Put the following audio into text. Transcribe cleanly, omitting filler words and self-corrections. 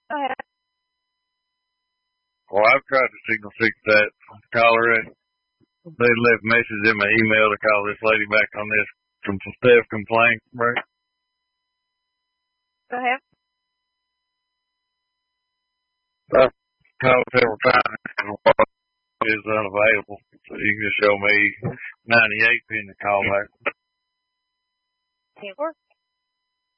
Go ahead. Well, I've tried to signal fix that. Call her in. They left messages in my email to call this lady back on this from theft complaint, right? Go ahead. I've called several times. Is unavailable. So you can just show me 98 pin to call back. Can't work.